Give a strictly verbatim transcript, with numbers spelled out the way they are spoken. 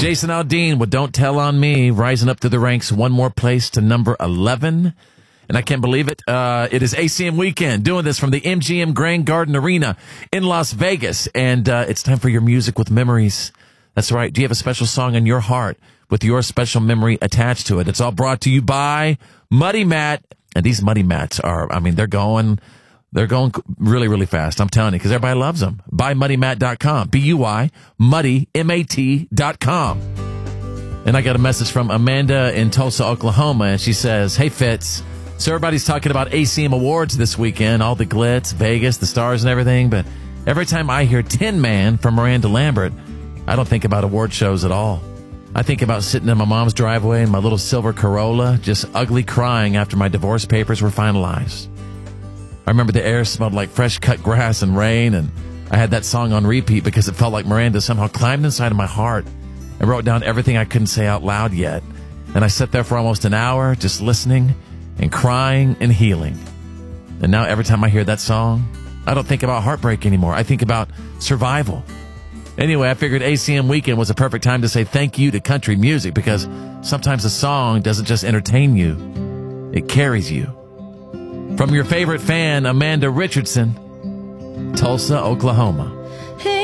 Jason Aldean with Don't Tell on Me, rising up through the ranks one more place to number eleven. And I can't believe it. Uh, it is A C M weekend, doing this from the M G M Grand Garden Arena in Las Vegas. And uh, it's time for your music with memories. That's right. Do you have a special song in your heart with your special memory attached to it? It's all brought to you by Muddy Matt. And these Muddy Mats are, I mean, they're going... They're going really, really fast. I'm telling you, because everybody loves them. Buy muddy mat dot com. B U I, muddy, M A T dot com. And I got a message from Amanda in Tulsa, Oklahoma, and she says, hey, Fitz, so everybody's talking about A C M Awards this weekend, all the glitz, Vegas, the stars and everything, but every time I hear Tin Man from Miranda Lambert, I don't think about award shows at all. I think about sitting in my mom's driveway in my little silver Corolla, just ugly crying after my divorce papers were finalized. I remember the air smelled like fresh cut grass and rain, and I had that song on repeat because it felt like Miranda somehow climbed inside of my heart and wrote down everything I couldn't say out loud yet. And I sat there for almost an hour just listening and crying and healing. And now every time I hear that song, I don't think about heartbreak anymore. I think about survival. Anyway, I figured A C M weekend was a perfect time to say thank you to country music, because sometimes a song doesn't just entertain you, it carries you. From your favorite fan, Amanda Richardson, Tulsa, Oklahoma.